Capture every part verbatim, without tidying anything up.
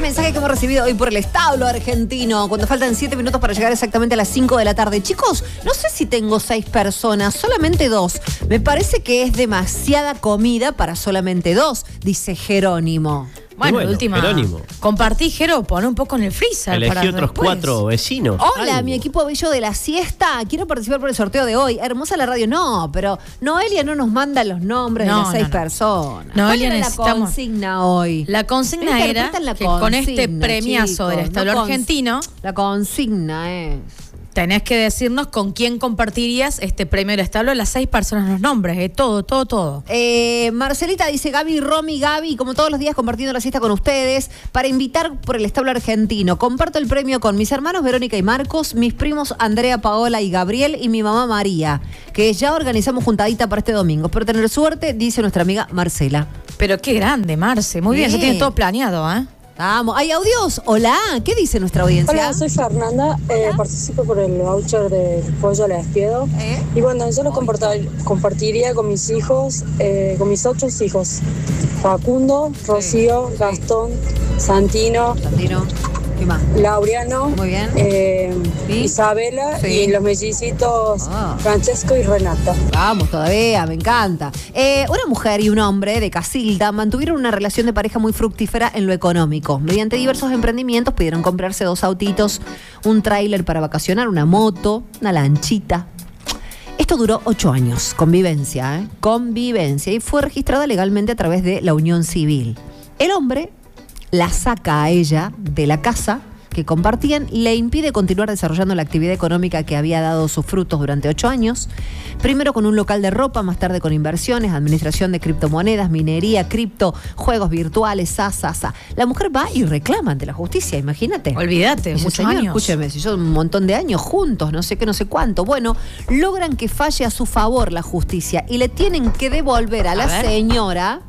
mensaje que hemos recibido hoy por el establo argentino, cuando faltan siete minutos para llegar exactamente a las cinco de la tarde. Chicos, no sé si tengo seis personas, solamente dos. Me parece que es demasiada comida para solamente dos, dice Jerónimo. Bueno, bueno, última. Jerónimo. Compartí, Jero, pon un poco en el freezer. Elegí para otros después. cuatro vecinos. Hola, Algo. mi equipo bello de la siesta. Quiero participar por el sorteo de hoy. Hermosa la radio. No, pero Noelia no nos manda los nombres No, de las no, seis no. personas. Noelia, ¿Cuál era necesitamos- la consigna hoy? La consigna era Interpretan la que con este consigna, premiazo del chicos, establo no cons- argentino La consigna es... tenés que decirnos con quién compartirías este premio del establo. Las seis personas, los nombres, eh, todo, todo, todo. Eh, Marcelita dice, Gaby, Romy, Gaby, como todos los días compartiendo la siesta con ustedes, para invitar por el establo argentino. Comparto el premio con mis hermanos Verónica y Marcos, mis primos Andrea, Paola y Gabriel y mi mamá María, que ya organizamos juntadita para este domingo. Espero tener suerte, dice nuestra amiga Marcela. Pero qué grande, Marce. Muy bien, Bien. se tiene todo planeado, ¿eh? Vamos, ¿hay audios? Hola, ¿qué dice nuestra audiencia? Hola, soy Fernanda, eh, participo por el voucher de Pollo al Espiedo. ¿Eh? Y bueno, yo lo comporta- compartiría con mis hijos, eh, con mis ocho hijos. Facundo, Rocío, Gastón, Santino, Santino, ¿qué más? Laureano, Muy bien. eh, ¿Sí? Isabela Sí. y los mellicitos Ah. Francesco y Renata. Vamos todavía, me encanta. Eh, una mujer y un hombre de Casilda mantuvieron una relación de pareja muy fructífera en lo económico. Mediante diversos emprendimientos pudieron comprarse dos autitos, un tráiler para vacacionar, una moto, una lanchita. Esto duró ocho años, convivencia, ¿eh? Convivencia, y fue registrada legalmente a través de la unión civil. El hombre la saca a ella de la casa que compartían, le impide continuar desarrollando la actividad económica que había dado sus frutos durante ocho años, primero con un local de ropa, más tarde con inversiones, administración de criptomonedas, minería, cripto, juegos virtuales, sa, sa, sa. La mujer va y reclama ante la justicia, imagínate. Olvídate, Dice, muchos señor, años. escúcheme, si son un montón de años juntos, no sé qué, no sé cuánto. Bueno, logran que falle a su favor la justicia y le tienen que devolver a, A la ver. señora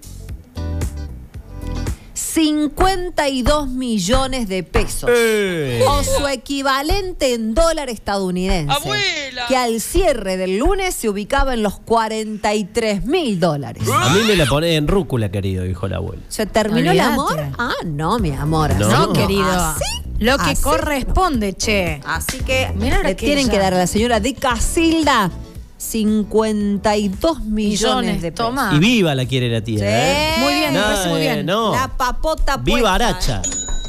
cincuenta y dos millones de pesos. Eh. O su equivalente en dólar estadounidense. ¡Abuela! Que al cierre del lunes se ubicaba en los cuarenta y tres mil dólares. A mí me la pone en rúcula, querido, dijo la abuela. ¿Se terminó el Olvídate. amor? Ah, no, mi amor. No. así No, querido. Así, Lo que así. corresponde, che. Así que Mirá ahora le que tienen ya- que dar a la señora de Casilda cincuenta y dos millones, Millones, de pesos. toma. Y viva la quiere la tía, Sí. ¿eh? Muy bien, me No, parece muy eh, bien. no. La papota puesta. Viva Aracha.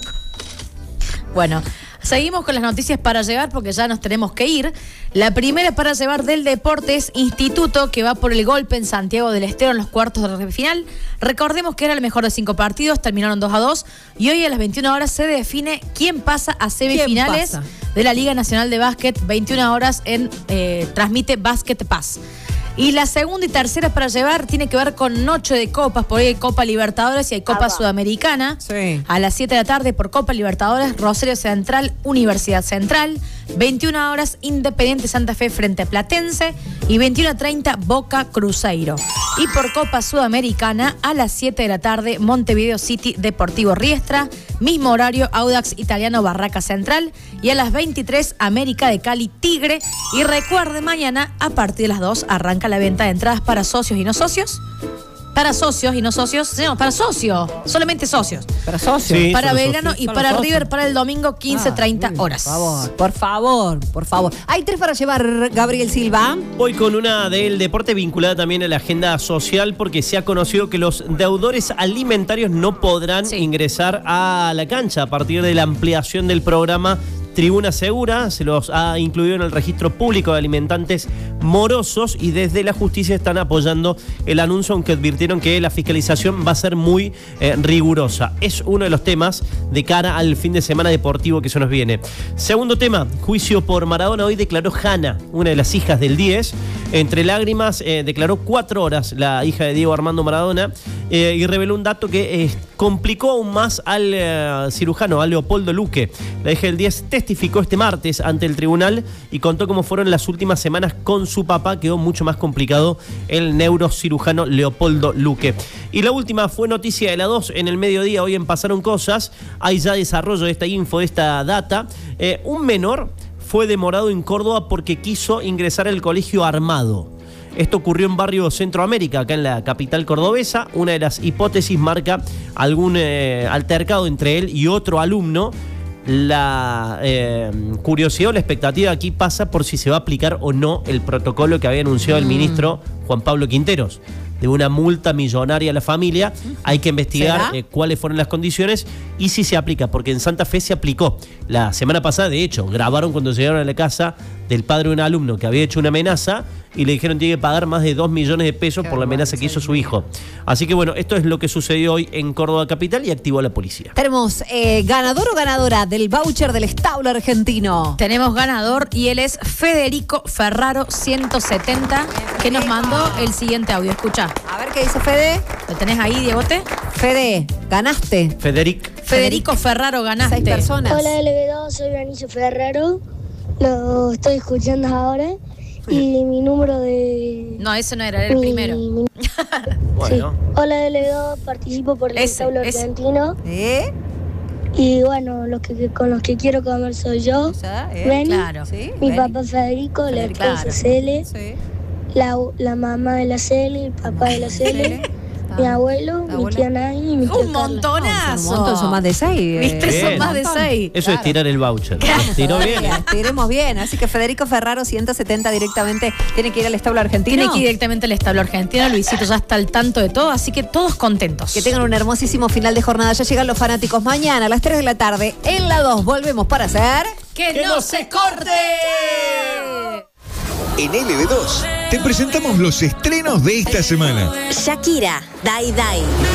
Bueno, seguimos con las noticias para llevar porque ya nos tenemos que ir. La primera para llevar del deporte es Instituto, que va por el golpe en Santiago del Estero en los cuartos de final. Recordemos que era el mejor de cinco partidos, terminaron dos a dos y hoy a las veintiuna horas se define quién pasa a semifinales pasa? de la Liga Nacional de Básquet. veintiuna horas en eh, transmite Basket Pass. Y la segunda y tercera para llevar tiene que ver con noche de copas, por ahí hay Copa Libertadores y hay Copa Sudamericana. Sí. A las siete de la tarde por Copa Libertadores, Rosario Central, Universidad Central. veintiuna horas, Independiente Santa Fe frente a Platense. Y veintiuna treinta, Boca Cruzeiro. Y por Copa Sudamericana, a las siete de la tarde, Montevideo City Deportivo Riestra. Mismo horario, Audax Italiano Barraca Central. Y a las veintitrés, América de Cali Tigre. Y recuerde, mañana, a partir de las dos, arranca la venta de entradas para socios y no socios. Para socios y no socios, no, para socios, solamente socios. Para socios. Sí. Para solo Belgrano socios. y Solo para socios. River para el domingo quince treinta Ah, uy, horas. Por favor, por favor, por favor. Hay tres para llevar, Gabriel Silva. Voy con una del deporte vinculada también a la agenda social porque se ha conocido que los deudores alimentarios no podrán Sí. ingresar a la cancha a partir de la ampliación del programa Tribuna Segura. Se los ha incluido en el registro público de alimentantes morosos y desde la justicia están apoyando el anuncio, aunque advirtieron que la fiscalización va a ser muy eh, rigurosa. Es uno de los temas de cara al fin de semana deportivo que se nos viene. Segundo tema, juicio por Maradona. Hoy declaró Hanna, una de las hijas del diez. Entre lágrimas, eh, declaró cuatro horas la hija de Diego Armando Maradona eh, y reveló un dato que eh, complicó aún más al eh, cirujano, a Leopoldo Luque. La hija del diez testificó este martes ante el tribunal y contó cómo fueron las últimas semanas con su papá. Quedó mucho más complicado el neurocirujano Leopoldo Luque. Y la última fue noticia de la dos en el mediodía. Hoy en Pasaron Cosas. Hay ya desarrollo de esta info, de esta data. Eh, un menor fue demorado en Córdoba porque quiso ingresar al colegio armado. Esto ocurrió en Barrio Centroamérica, acá en la capital cordobesa. Una de las hipótesis marca algún eh, altercado entre él y otro alumno. La eh, curiosidad o la expectativa aquí pasa por si se va a aplicar o no el protocolo que había anunciado el ministro Juan Pablo Quinteros, de una multa millonaria a la familia. Hay que investigar eh, cuáles fueron las condiciones y si se aplica, porque en Santa Fe se aplicó. La semana pasada, de hecho, grabaron cuando llegaron a la casa del padre de un alumno que había hecho una amenaza y le dijeron que tiene que pagar más de dos millones de pesos por la amenaza que hizo su hijo. Así que bueno, esto es lo que sucedió hoy en Córdoba Capital y activó a la policía. Tenemos eh, ganador o ganadora del voucher del establo argentino. Tenemos ganador y él es Federico Ferraro ciento setenta, que nos mandó el siguiente audio. Escucha. A ver qué dice Fede. ¿Lo tenés ahí, Diegote? Fede, ganaste. Federic. Federico Ferraro, ganaste. Seis personas. Hola L B dos, soy Benicio Ferraro. Lo estoy escuchando ahora. Y mi número de... No, ese no era, era el mi- primero. mi- Bueno. Sí. Hola L B dos, participo por el Ese, establo ese. argentino. ¿Eh? Y bueno, los que, con los que quiero comer soy yo, Ya, ¿eh? Beni, Claro. Sí, mi Beni. papá Federico, la Federico, esposa claro. Cele, Sí. la, la mamá de la Cele, el papá de la Cele, mi abuelo, mi abuela. tía Nay y mi tía Un Carla. montonazo. Son un montón, son más de seis. eh. ¿Viste? Bien. Son más de seis. Eso es tirar el voucher. Tiró bien. ¿eh? Estiremos bien. Así que Federico Ferraro, ciento setenta directamente, tiene que ir al establo argentino. Tiene que ir directamente al establo argentino. Luisito ya está al tanto de todo, así que todos contentos. Que tengan un hermosísimo final de jornada. Ya llegan los fanáticos. Mañana a las tres de la tarde, en la dos, volvemos para hacer... ¡Que, no se corte! En L B dos te presentamos los estrenos de esta semana. Shakira, Dai Dai.